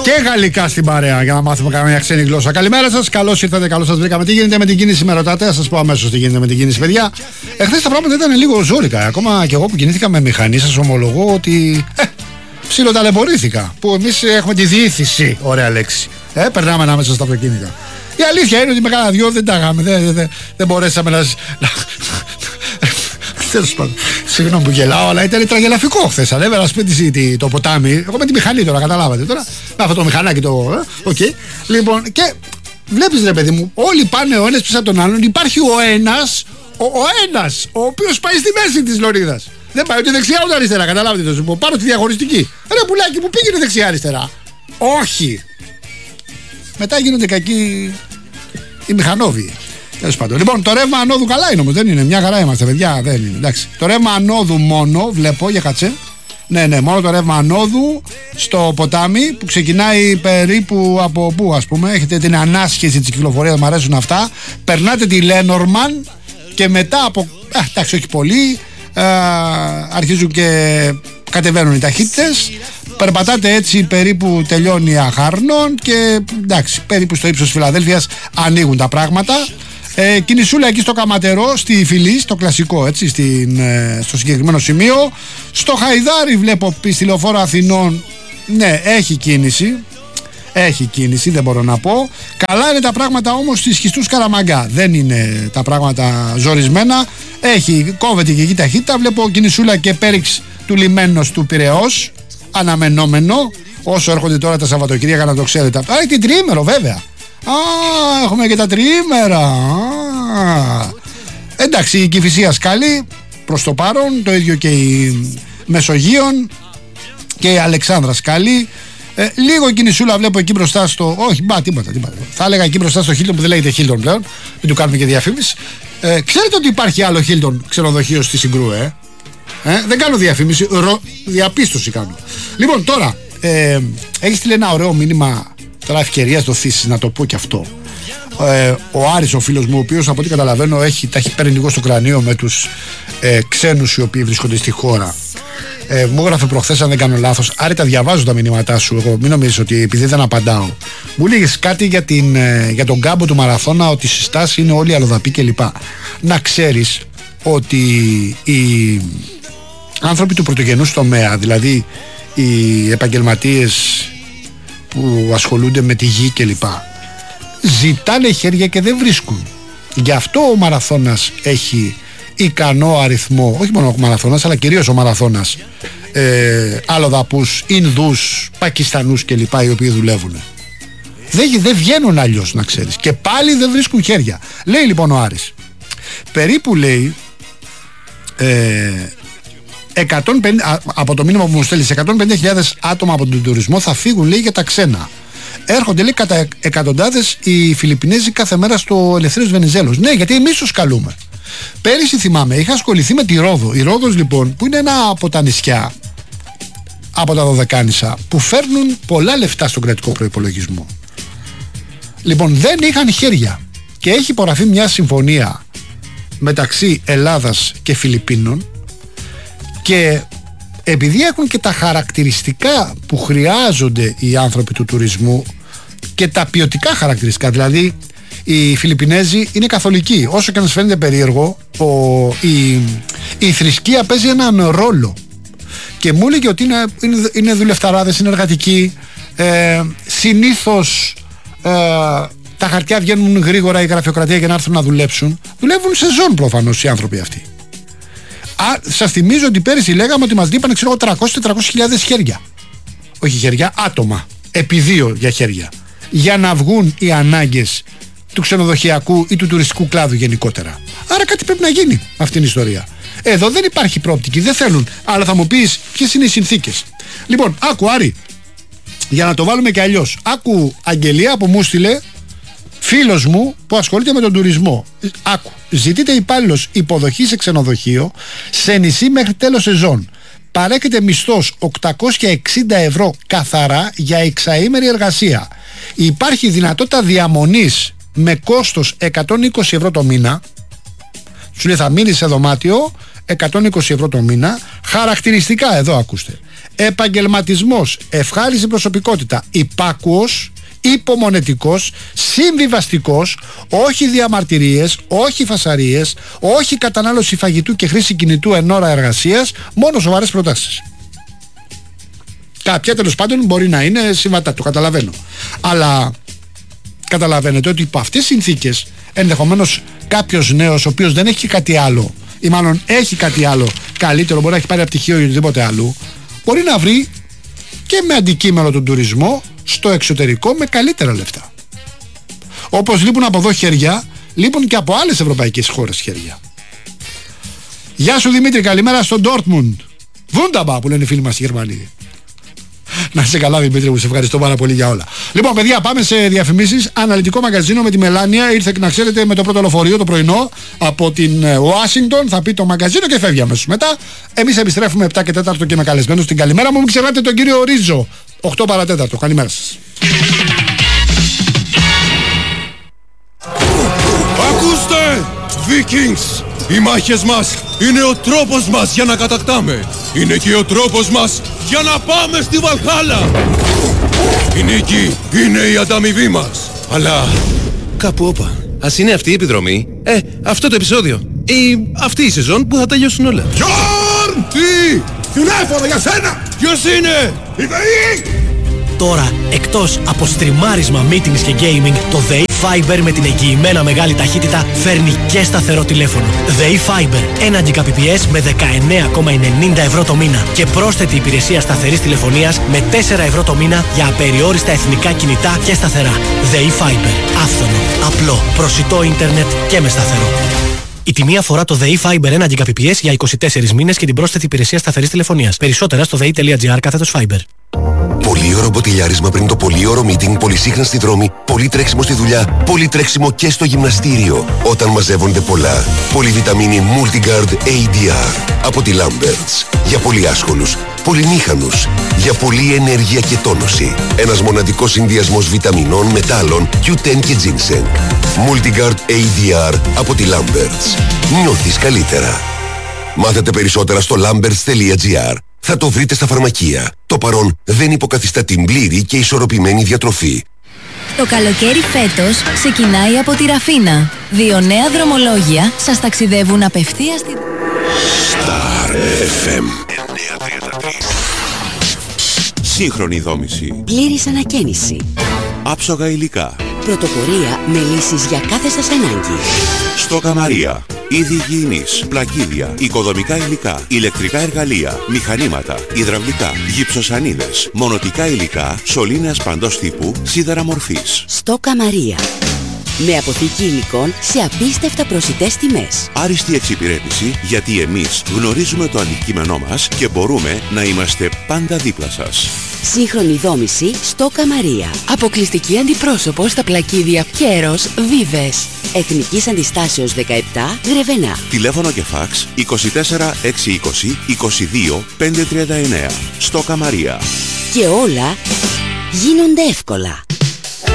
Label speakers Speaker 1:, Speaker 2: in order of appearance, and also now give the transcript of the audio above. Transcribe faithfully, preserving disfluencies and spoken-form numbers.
Speaker 1: Και γαλλικά στην παρέα για να μάθουμε καμία ξένη γλώσσα. Καλημέρα σας, καλώς ήρθατε, καλώς σας βρήκαμε. Τι γίνεται με την κίνηση, με ρωτάτε, θα σας πω αμέσως τι γίνεται με την κίνηση, παιδιά. Εχθές τα πράγματα ήταν λίγο ζόρικα. Ακόμα και εγώ που κινήθηκα με μηχανή, σας ομολογώ ότι. Ε, ψιλοταλαιπωρήθηκα. Που εμείς έχουμε τη διήθηση, ωραία λέξη. Ε, περνάμε ανάμεσα στα αυτοκίνητα. Η αλήθεια είναι ότι με κάνα δυο δεν τα είχαμε. Δεν, δεν, δεν μπορέσαμε να. Τέλος πάντων. Συγγνώμη που γελάω, αλλά ήταν τραγελαφικό χθες. Ανέβαινα σπίτι το ποτάμι. Εγώ με τη μηχανή τώρα, καταλάβατε τώρα. Με αυτό το μηχανάκι το. Οκ. Okay. Λοιπόν, και βλέπεις ρε παιδί μου, όλοι πάνε ο ένας πίσω από τον άλλον. Υπάρχει ο ένας, ο, ο ένας, ο οποίος πάει στη μέση της λωρίδας. Δεν πάει ούτε δεξιά ούτε αριστερά. Καταλάβατε το σου πω. Πάρω τη διαχωριστική. Ρε πουλάκι που πήγαινε δεξιά-αριστερά. Όχι. Μετά γίνονται κακοί οι μηχανόβιοι. Τέλος πάντων. Λοιπόν, το ρεύμα ανόδου καλά είναι όμως, δεν είναι. Μια χαρά είμαστε, παιδιά. Δεν είναι. Εντάξει. Το ρεύμα ανόδου μόνο, βλέπω, για κάτσε. Ναι, ναι, μόνο το ρεύμα ανόδου στο ποτάμι που ξεκινάει περίπου από πού, ας πούμε. Έχετε την ανάσχεση της κυκλοφορίας, μου αρέσουν αυτά. Περνάτε τη Λένορμαν και μετά από. Α, εντάξει, όχι πολύ. Α, αρχίζουν και κατεβαίνουν οι ταχύτητες. Περπατάτε έτσι, περίπου τελειώνει η Αχάρνων και εντάξει, περίπου στο ύψος Φιλαδέλφειας ανοίγουν τα πράγματα. Ε, κινησούλα εκεί στο Καματερό, στη Φυλή, στο κλασικό, έτσι, στην, ε, στο συγκεκριμένο σημείο. Στο Χαϊδάρι βλέπω στη Λεωφόρο Αθηνών, ναι, έχει κίνηση. Έχει κίνηση, δεν μπορώ να πω. Καλά είναι τα πράγματα όμως στη Σχιστούς Καραμαγκά. Δεν είναι τα πράγματα ζορισμένα. Έχει, κόβεται και εκεί ταχύτητα. Βλέπω κινησούλα και πέριξ του λιμένος του Πειραιώς. Αναμενόμενο. Όσο έρχονται τώρα τα Σαββατοκύριακα, να το ξέρετε. Α, έχει την τριήμερο βέβαια. Α, έχουμε και τα τριήμερα. Α. Εντάξει, η Κηφισία σκάλει προς το παρόν. Το ίδιο και η Μεσογείων. Και η Αλεξάνδρα σκάλει. Ε, λίγο κινησούλα βλέπω εκεί μπροστά στο. Όχι, μπα, τίποτα, τίποτα. Θα έλεγα εκεί μπροστά στο Χίλτον που δεν λέγεται Χίλτον πλέον. Μην του κάνουμε και διαφήμιση. Ε, ξέρετε ότι υπάρχει άλλο Χίλτον ξενοδοχείο στη Συγκρού, ε? Ε, δεν κάνω διαφήμιση, ρο, διαπίστωση κάνω. Λοιπόν, τώρα ε, έχει στείλει ένα ωραίο μήνυμα. Τώρα ευκαιρία δοθήσεις να το πω και αυτό. Ε, ο Άρης, ο φίλος μου, ο οποίος από ό,τι καταλαβαίνω έχει, τα έχει παίρνει λίγο στο κρανίο με τους ε, ξένους οι οποίοι βρίσκονται στη χώρα. Ε, μου έγραφε προχθές, αν δεν κάνω λάθος. Άρη, τα διαβάζω τα μηνύματά σου. Εγώ μην νομίζεις ότι επειδή δεν απαντάω. Μου λέγες κάτι για, την, ε, για τον κάμπο του μαραθώνα, ότι οι συστάσεις είναι όλοι αλλοδαποί κλπ. Να ξέρεις ότι οι άνθρωποι του πρωτογενούς τομέα, δηλαδή οι επαγγελματίες που ασχολούνται με τη γη κλπ, ζητάνε χέρια και δεν βρίσκουν. Γι' αυτό ο μαραθώνας έχει ικανό αριθμό, όχι μόνο ο μαραθώνας αλλά κυρίως ο μαραθώνας, ε, αλλοδαπούς, Ινδούς, Πακιστανούς κλπ, οι οποίοι δουλεύουν. Δεν, δεν βγαίνουν αλλιώς, να ξέρεις, και πάλι δεν βρίσκουν χέρια. Λέει λοιπόν ο Άρης, περίπου λέει ε, εκατόν πενήντα, από το μήνυμα που μου στέλνει, εκατόν πενήντα χιλιάδες άτομα από τον τουρισμό θα φύγουν, λέει, για τα ξένα. Έρχονται, λέει, κατά εκατοντάδες οι Φιλιππινέζοι κάθε μέρα στο Ελευθέριος Βενιζέλος. Ναι, γιατί εμείς τους καλούμε. Πέρυσι θυμάμαι, είχα ασχοληθεί με τη Ρόδο. Η Ρόδος λοιπόν, που είναι ένα από τα νησιά, από τα Δωδεκάνησα, που φέρνουν πολλά λεφτά στον κρατικό προϋπολογισμό. Λοιπόν, δεν είχαν χέρια. Και έχει υπογραφεί μια συμφωνία μεταξύ Ελλάδας και Φιλιππίνων. Και επειδή έχουν και τα χαρακτηριστικά που χρειάζονται οι άνθρωποι του τουρισμού και τα ποιοτικά χαρακτηριστικά, δηλαδή οι Φιλιππινέζοι είναι καθολικοί, όσο και να σας φαίνεται περίεργο, ο, η, η θρησκεία παίζει έναν ρόλο. Και μου έλεγε ότι είναι, είναι, είναι δουλευταράδες, είναι εργατικοί, ε, συνήθως ε, τα χαρτιά βγαίνουν γρήγορα, η γραφειοκρατία, για να έρθουν να δουλέψουν. Δουλεύουν σε ζών προφανώς οι άνθρωποι αυτοί. Α, σας θυμίζω ότι πέρυσι λέγαμε ότι μας λείπανε, ξέρω, τριακόσιες με τετρακόσιες χιλιάδες χέρια. Όχι χέρια, άτομα. Επί δύο για χέρια. Για να βγουν οι ανάγκες του ξενοδοχειακού ή του τουριστικού κλάδου γενικότερα. Άρα κάτι πρέπει να γίνει με αυτήν την ιστορία. Εδώ δεν υπάρχει πρόπτικη, δεν θέλουν. Αλλά θα μου πεις ποιες είναι οι συνθήκες. Λοιπόν, άκου Άρη, για να το βάλουμε και αλλιώς. Άκου Αγγελία που μου στείλε, φίλος μου που ασχολείται με τον τουρισμό. Άκου, ζητείται υπάλληλος υποδοχή σε ξενοδοχείο σε νησί μέχρι τέλος σεζόν. Παρέχεται μισθός οκτακόσια εξήντα ευρώ καθαρά για εξαήμερη εργασία. Υπάρχει δυνατότητα διαμονής με κόστος εκατόν είκοσι ευρώ το μήνα. Σου λέει θα μείνεις σε δωμάτιο, εκατόν είκοσι ευρώ το μήνα. Χαρακτηριστικά εδώ ακούστε. επαγγελματισμός, ευχάριστη προσωπικότητα, υπάκουος, υπομονετικός, συμβιβαστικός, όχι διαμαρτυρίες, όχι φασαρίες, όχι κατανάλωση φαγητού και χρήση κινητού εν ώρα εργασίας, μόνο σοβαρές προτάσεις. Κάποια τέλος πάντων μπορεί να είναι συμβατά, το καταλαβαίνω. Αλλά καταλαβαίνετε ότι υπό αυτές τις συνθήκες ενδεχομένως κάποιος νέος ο οποίος δεν έχει κάτι άλλο, ή μάλλον έχει κάτι άλλο καλύτερο, μπορεί να έχει πάρει πτυχίο ή οτιδήποτε αλλού, μπορεί να βρει και με αντικείμενο τον τουρισμό στο εξωτερικό με καλύτερα λεφτά. Όπως λείπουν από εδώ χέρια, λείπουν και από άλλες ευρωπαϊκές χώρες χέρια. Γεια σου Δημήτρη, καλημέρα στο Dortmund. Wunderbar που λένε οι φίλοι μας οι Γερμανοί. Να είσαι καλά Δημήτρη μου, σε ευχαριστώ πάρα πολύ για όλα. Λοιπόν παιδιά, πάμε σε διαφημίσεις. Αναλυτικό μαγκαζίνο με τη Μελάνια. Ήρθε να ξέρετε με το πρώτο λεωφορείο το πρωινό από την Ουάσιγκτον. Θα πει το μαγκαζίνο και φεύγει αμέσως μετά. Εμείς επιστρέφουμε επτά και τέσσερα και με καλεσμένους στην καλημέρα μου. Μην ξεχνάτε τον κύριο Ρίζο, οκτώ παρά τέταρτο. Καλημέρα σας.
Speaker 2: Ακούστε! Vikings! Οι μάχες μας είναι ο τρόπος μας για να κατακτάμε. Είναι και ο τρόπος μας για να πάμε στη Βαλχάλα. Η νίκη είναι η ανταμοιβή μας. Αλλά κάπου όπα.
Speaker 3: Ας είναι αυτή η επιδρομή, ε, αυτό το επεισόδιο ή αυτή η σεζόν που θα τελειώσουν όλα.
Speaker 2: Γιόρν! Τι! Τηλέφωνο για σένα! Ποιος είναι? Η ΔΕΗ!
Speaker 4: Τώρα, εκτός από στριμάρισμα, meetings και gaming, το ΔΕΗ Fiber με την εγγυημένα μεγάλη ταχύτητα φέρνει και σταθερό τηλέφωνο. ΔΕΗ Fiber, ένα Gbps με δεκαεννέα κόμμα ενενήντα ευρώ το μήνα και πρόσθετη υπηρεσία σταθερής τηλεφωνίας με τέσσερα ευρώ το μήνα για απεριόριστα εθνικά κινητά και σταθερά. ΔΕΗ Fiber, άφθονο, απλό, προσιτό ίντερνετ και με σταθερό. Η τιμή αφορά το ΔΕΗ Fiber ένα Gbps για είκοσι τέσσερις μήνες και την πρόσθετη υπηρεσία σταθερής τηλεφωνίας. Περισσότερα στο δei.gr κάθετος Fiber.
Speaker 5: Πολύωρο μποτιλιάρισμα πριν το πολύωρο meeting, πολυσύχνα στη δρόμη, πολύ τρέξιμο στη δουλειά, πολύ τρέξιμο και στο γυμναστήριο. Όταν μαζεύονται πολλά. Πολυβιταμίνη Multigard έι ντι αρ από τη Lamberts. Για πολύ άσχολους, πολυμήχανους, για πολλή ενέργεια και τόνωση. Ένας μοναδικός συνδυασμός βιταμινών, μετάλλων, κιου τεν και ginseng. Multigard έι ντι αρ από τη Lamberts. Νιώθεις καλύτερα. Μάθετε περισσότερα στο lamberts τελεία gr. Θα το βρείτε στα φαρμακεία. Το παρόν δεν υποκαθιστά την πλήρη και ισορροπημένη διατροφή.
Speaker 6: Το καλοκαίρι φέτος ξεκινάει από τη Ραφίνα. Δύο νέα δρομολόγια σας ταξιδεύουν απευθείας στην...
Speaker 7: Star εφ εμ εννιακόσια τριάντα τρία. Σύγχρονη δόμηση.
Speaker 8: Πλήρης ανακαίνιση.
Speaker 7: Άψογα υλικά.
Speaker 8: Πρωτοπορία με λύσεις για κάθε σας ανάγκη.
Speaker 7: Στόκα Μαρία. Είδη υγιεινής, πλακίδια, οικοδομικά υλικά, ηλεκτρικά εργαλεία, μηχανήματα, υδραυλικά, γυψοσανίδες, μονοτικά υλικά, σωλήνες παντός τύπου, σίδερα μορφής.
Speaker 8: Στόκα Μαρία. Με αποθήκη υλικών σε απίστευτα προσιτές τιμές.
Speaker 7: Άριστη εξυπηρέτηση γιατί εμείς γνωρίζουμε το αντικείμενό μας και μπορούμε να είμαστε πάντα δίπλα σας.
Speaker 8: Σύγχρονη δόμηση Στόκα Μαρία. Αποκλειστική αντιπρόσωπο στα πλακίδια Κέρος Βίβες. Εθνικής Αντιστάσεως δεκαεπτά Γρεβενά.
Speaker 7: Τηλέφωνο και φάξ είκοσι τέσσερα εξακόσια είκοσι είκοσι δύο πεντακόσια τριάντα εννέα. Στόκα Μαρία.
Speaker 8: Και όλα γίνονται εύκολα.